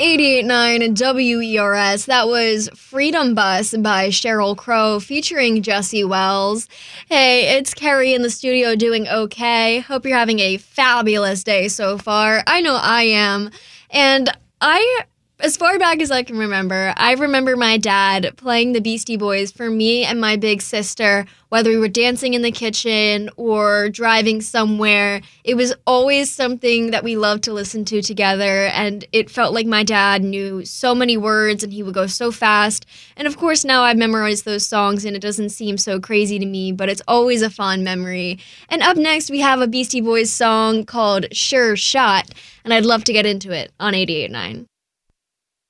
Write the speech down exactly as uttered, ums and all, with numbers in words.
eighty-eight point nine W E R S. That was Freedom Bus by Sheryl Crow featuring Jesse Wells. Hey, it's Carrie in the studio doing okay. Hope you're having a fabulous day so far. I know I am. And I, as far back as I can remember, I remember my dad playing the Beastie Boys for me and my big sister, whether we were dancing in the kitchen or driving somewhere. It was always something that we loved to listen to together, and it felt like my dad knew so many words and he would go so fast. And of course, now I've memorized those songs and it doesn't seem so crazy to me, but it's always a fond memory. And up next, we have a Beastie Boys song called Sure Shot, and I'd love to get into it on eighty-eight point nine.